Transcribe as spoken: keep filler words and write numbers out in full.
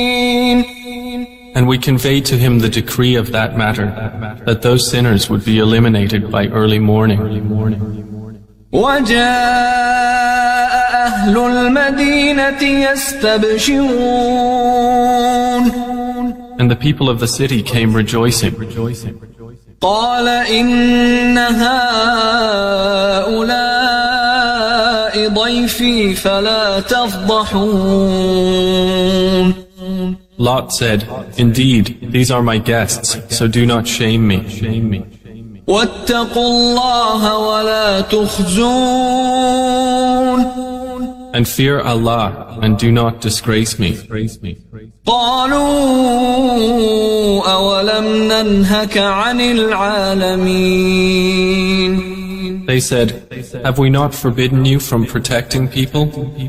And we conveyed to him the decree of that matter, that those sinners would be eliminated by early morning. وَجَاءَ أَهْلُ الْمَدِينَةِ يَسْتَبْشِرُونَ And the people of the city came rejoicing. قَالَ إِنَّ هَؤُلَاءِ ضَيْفِي فَلَا تَفْضَحُونَ Lot said, Indeed, these are my guests, so do not shame me. وَاتَّقُوا اللَّهَ وَلَا تُخْزُونَ And fear Allah, and do not disgrace me. قَالُوا أَوَلَمْ نَنْهَكَ عَنِ الْعَالَمِينَ They said, Have we not forbidden you from protecting people?